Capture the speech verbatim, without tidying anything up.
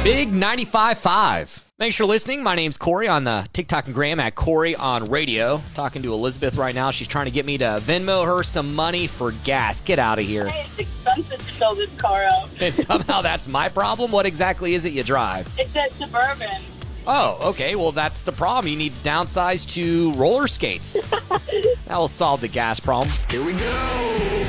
Big ninety-five point five. Thanks for listening. My name's Corey on the TikTok and Graham at Corey on Radio. Talking to Elizabeth right now. She's trying to get me to Venmo her some money for gas. Get out of here. Hey, it's expensive to fill this car up. And somehow that's my problem? What exactly is it you drive? It's a Suburban. Oh, okay. Well, that's the problem. You need to downsize to roller skates. That will solve the gas problem. Here we go.